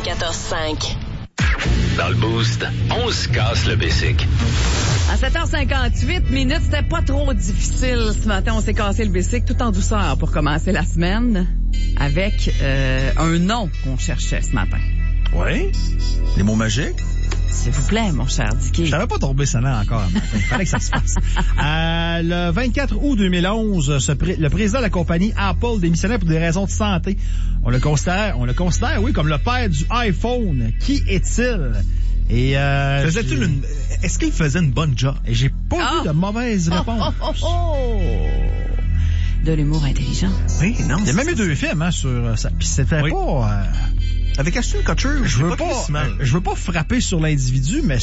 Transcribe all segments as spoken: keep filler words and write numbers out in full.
quatre-vingt-quatorze cinq. Dans le Boost, on se casse le bicycle. À sept heures cinquante-huit minutes, c'était pas trop difficile. Ce matin, on s'est cassé le bicycle tout en douceur pour commencer la semaine avec euh, un nom qu'on cherchait ce matin. Oui? Les mots magiques? S'il vous plaît, mon cher Dicky. Je savais pas tomber ça là encore. Il fallait que ça se fasse. Euh, le vingt-quatre août deux mille onze, ce pré- le président de la compagnie Apple démissionnait pour des raisons de santé. On le considère, on le considère, oui, comme le père du iPhone. Qui est-il? Et euh, faisait-il une... Est-ce qu'il faisait une bonne job? Et j'ai pas oh. vu de mauvaise réponse. Oh, oh, oh, oh. De l'humour intelligent. Oui, non. Il y a même eu deux films hein, sur ça. Puis c'était oui. pas... Euh... Avec Ashton Kutcher, je veux pas, pas, euh, je veux pas frapper sur l'individu, mais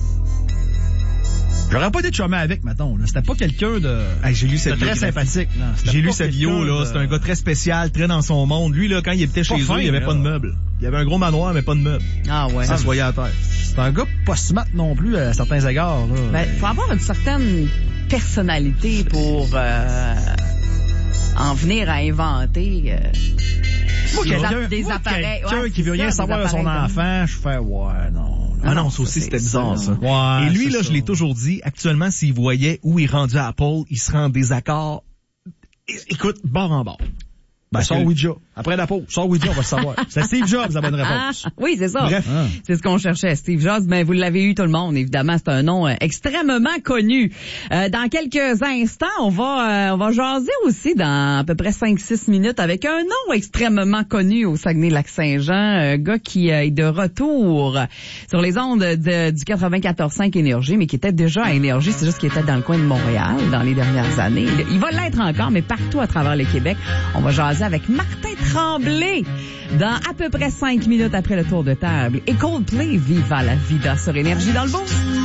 j'aurais pas été chumé avec, mettons. Là. C'était pas quelqu'un de, hey, j'ai lu cette de très sympathique. Non, j'ai lu sa bio, là. De... C'est un gars très spécial, très dans son monde. Lui, là, quand il habitait chez eux, il y avait là. Pas de meubles. Il y avait un gros manoir, mais pas de meubles. Ah ouais. Ça se voyait à terre. C'est un gars pas smart non plus à certains égards. Là. Ben, faut avoir une certaine personnalité pour euh, en venir à inventer. Euh... Moi, des, quelqu'un, a- des moi, appareils. Quelqu'un ouais, qui veut rien ça, savoir de son enfant, je fais, ouais, non. Ah non, ça aussi, c'était bizarre, ça. Ouais, et lui, là, ça. je l'ai toujours dit, actuellement, s'il voyait où il est rendu à Apple, il serait en désaccord. Écoute, bord en bord. Ben, sors que... Ouija. Après la pause, sors Ouija, on va le savoir. C'est Steve Jobs, la bonne réponse. Ah, oui, c'est ça. Bref. Ah. C'est ce qu'on cherchait. Steve Jobs, ben, vous l'avez eu tout le monde, évidemment. C'est un nom euh, extrêmement connu. Euh, dans quelques instants, on va, euh, on va jaser aussi dans à peu près cinq six minutes avec un nom extrêmement connu au Saguenay-Lac-Saint-Jean. Un gars qui euh, est de retour sur les ondes de, du quatre-vingt-quatorze cinq Énergie, mais qui était déjà à Énergie. C'est juste qu'il était dans le coin de Montréal dans les dernières années. Il, il va l'être encore, mais partout à travers le Québec. On va jaser avec Martin Tremblay dans à peu près cinq minutes après le tour de table. Et Coldplay, Viva la Vida sur Énergie dans le Boost.